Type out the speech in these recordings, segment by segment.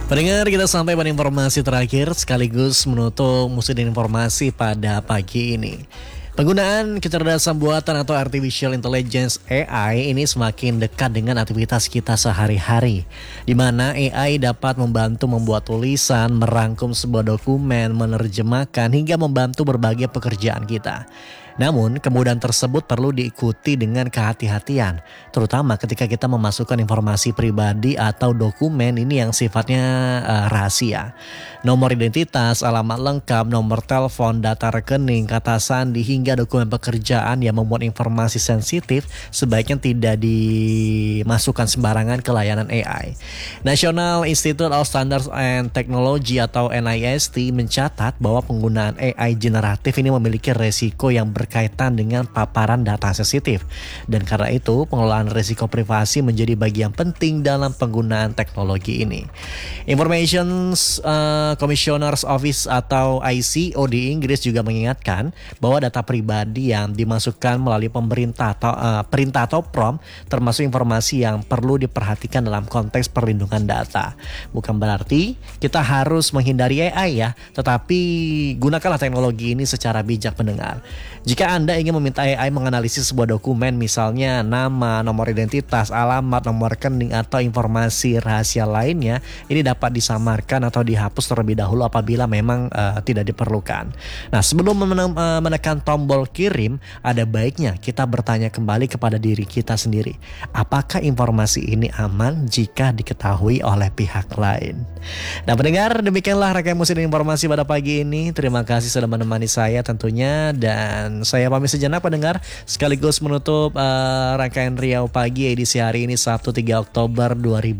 Pendengar, kita sampai pada informasi terakhir sekaligus menutup musim informasi pada pagi ini. Penggunaan kecerdasan buatan atau artificial intelligence AI ini semakin dekat dengan aktivitas kita sehari-hari, di mana AI dapat membantu membuat tulisan, merangkum sebuah dokumen, menerjemahkan hingga membantu berbagai pekerjaan kita. Namun, kemudahan tersebut perlu diikuti dengan kehati-hatian, terutama ketika kita memasukkan informasi pribadi atau dokumen ini yang sifatnya rahasia. Nomor identitas, alamat lengkap, nomor telepon, data rekening, kata sandi, hingga dokumen pekerjaan yang memuat informasi sensitif sebaiknya tidak dimasukkan sembarangan ke layanan AI. National Institute of Standards and Technology atau NIST mencatat bahwa penggunaan AI generatif ini memiliki resiko yang berkaitan dengan paparan data sensitif. Dan karena itu, pengelolaan risiko privasi menjadi bagian penting dalam penggunaan teknologi ini. Information Commissioner's Office atau ICO di Inggris juga mengingatkan bahwa data pribadi yang dimasukkan melalui perintah atau prompt termasuk informasi yang perlu diperhatikan dalam konteks perlindungan data. Bukan berarti kita harus menghindari AI ya, tetapi gunakanlah teknologi ini secara bijak, pendengar. Jika Anda ingin meminta AI menganalisis sebuah dokumen, misalnya nama, nomor identitas, alamat, nomor rekening, atau informasi rahasia lainnya, ini dapat disamarkan atau dihapus terlebih dahulu apabila memang tidak diperlukan. Nah, sebelum menekan tombol kirim, ada baiknya kita bertanya kembali kepada diri kita sendiri. Apakah informasi ini aman jika diketahui oleh pihak lain? Nah, pendengar, demikianlah rangkaian musim informasi pada pagi ini. Terima kasih sudah menemani saya tentunya, dan saya pamit sejenak pendengar, sekaligus menutup rangkaian Riau Pagi edisi hari ini Sabtu 3 Oktober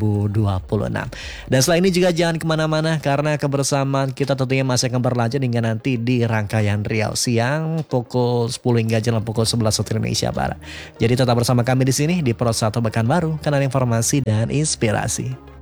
2026. Dan setelah ini juga jangan kemana-mana, karena kebersamaan kita tentunya masih akan berlanjut hingga nanti di rangkaian Riau Siang pukul 10 hingga jelang pukul 11 waktu Indonesia Barat. Jadi tetap bersama kami di sini di Pro 1 Pekanbaru, kanal informasi dan inspirasi.